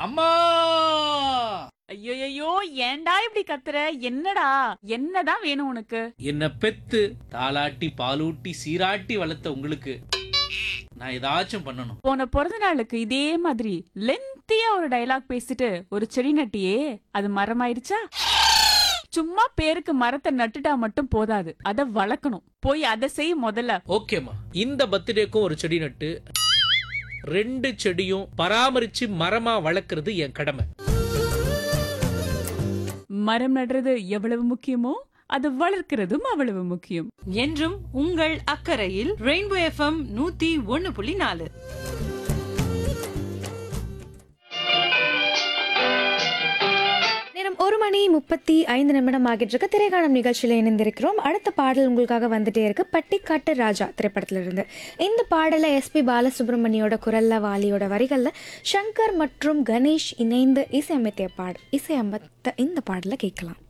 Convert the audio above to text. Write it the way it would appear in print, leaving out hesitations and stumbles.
அம்மா! ஐயோ ஏன்டா இப்படி கத்துற? என்னடா? என்னதான் வேணும் உனக்கு? என்ன பெத்து தாளாட்டி பாலூட்டி சீராட்டி வளர்த்த உங்களுக்கு நான் ஏதாச்சும் பண்ணணும். போன பிறந்த நாளுக்கு இதே மாதிரி லென்த்தியா ஒரு டயலாக் பேசிட்டு ஒரு செடி நட்டியே, அது மரமாயிருச்சா? சும்மா பேருக்கு மரத்தை நட்டுட்டா மட்டும் போதாது, அத வளர்க்கணும். போய் அதை செய் முதல்ல. ஓகேம்மா, இந்த பர்த்டேக்கும் ஒரு செடி நட்டு 2 செடியும் பராமரிச்சு மரமா வளர்க்கறது என் கடமை. மரம் நடுறது எவ்வளவு முக்கியமோ அது வளர்க்கிறதும் அவ்வளவு முக்கியம். என்றும் உங்கள் அக்கறையில் ரெயின்போ எஃப்எம் 101.4. நேரம் 1:35 ஆகிட்டு இருக்க திரைக்காணும் நிகழ்ச்சியில் இணைந்திருக்கிறோம். அடுத்த பாடல் உங்களுக்காக வந்துட்டே இருக்கு. பட்டிக்காட்டு ராஜா திரைப்படத்துல இருந்து. இந்த பாடலை எஸ்பி பாலசுப்ரமணியோட குரல்ல, வாலியோட வரிகள்ல சங்கர் மற்றும் கணேஷ் இணைந்து இசையமைத்த இந்த பாடலை கேட்கலாம்.